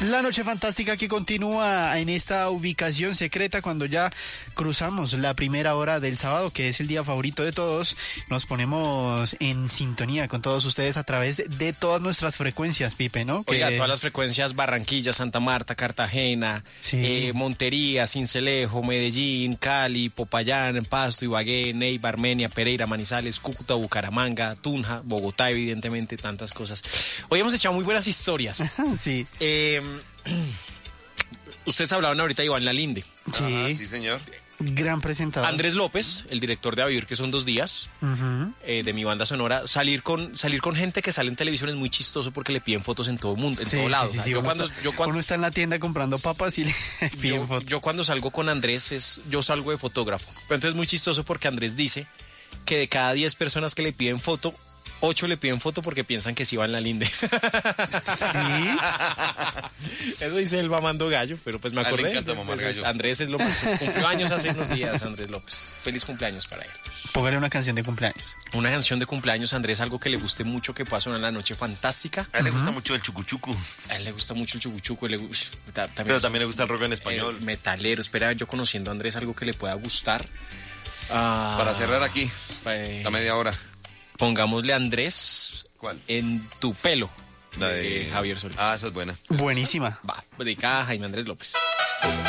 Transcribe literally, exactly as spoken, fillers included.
La noche fantástica que continúa en esta ubicación secreta cuando ya cruzamos la primera hora del sábado, que es el día favorito de todos. Nos ponemos en sintonía con todos ustedes a través de todas nuestras frecuencias, Pipe, ¿no? Oiga, que... todas las frecuencias: Barranquilla, Santa Marta, Cartagena, sí. eh, Montería, Sincelejo, Medellín, Cali, Popayán, Pasto, Ibagué, Neiva, Armenia, Pereira, Manizales, Cúcuta, Bucaramanga, Tunja, Bogotá, evidentemente, tantas cosas. Hoy hemos echado muy buenas historias. Sí. Eh, ustedes hablaban ahorita de Iván Lalinde. Sí. Ajá, sí, señor. Gran presentador. Andrés López, el director de A Vivir, que son dos días, Uh-huh. eh, de mi banda sonora, salir con salir con gente que sale en televisión es muy chistoso porque le piden fotos en todo el mundo, en Sí, todo lado. sí, sí, O sea, sí. yo, Uno cuando, está, yo, cuando, uno está en la tienda comprando papas y le piden yo, fotos. yo cuando salgo con Andrés, es, yo salgo de fotógrafo. Pero entonces es muy chistoso porque Andrés dice que de cada diez personas que le piden foto, ocho le piden foto porque piensan que sí va en la linde. Sí. Eso dice el mamando gallo, pero pues me A él le acordé. encanta mamar Pues, gallo. Andrés es lo más. Cumplió años hace unos días, Andrés López. Feliz cumpleaños para él. Póngale una canción de cumpleaños. Una canción de cumpleaños, Andrés, algo que le guste mucho, que pasó en la noche fantástica. A él le gusta mucho el chucuchucu, A él le gusta mucho el chucuchuco. Le, gu- ta- también, pero también le gusta el rock en eh, español. metalero. Espera, yo conociendo a Andrés, algo que le pueda gustar. Ah, Para cerrar aquí, eh, esta media hora. pongámosle a Andrés ¿Cuál? en tu pelo. La de de Javier Solís. Ah, esa es buena. Buenísima. Va, dedicada a Jaime Andrés López.